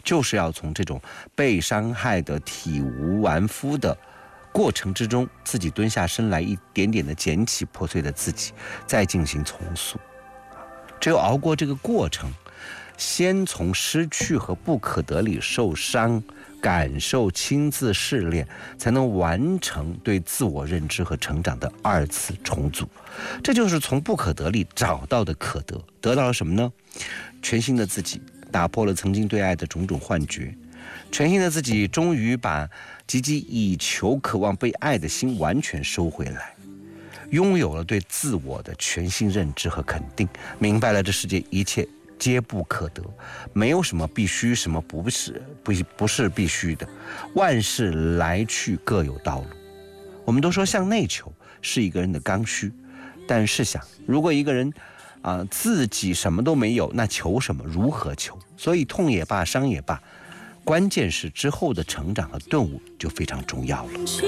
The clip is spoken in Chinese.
就是要从这种被伤害的体无完肤的过程之中，自己蹲下身来，一点点的捡起破碎的自己，再进行重塑。只有熬过这个过程，先从失去和不可得里受伤，感受亲自试炼，才能完成对自我认知和成长的2次重组。这就是从不可得里找到的可得，得到了什么呢？全新的自己，打破了曾经对爱的种种幻觉，全新的自己终于把汲汲以求渴望被爱的心完全收回来，拥有了对自我的全新认知和肯定，明白了这世界一切皆不可得，没有什么必须，什么不是必须的，万事来去各有道路。我们都说向内求是一个人的刚需，但试想，如果一个人自己什么都没有，那求什么？如何求？所以痛也罢，伤也罢，关键是之后的成长和顿悟就非常重要了。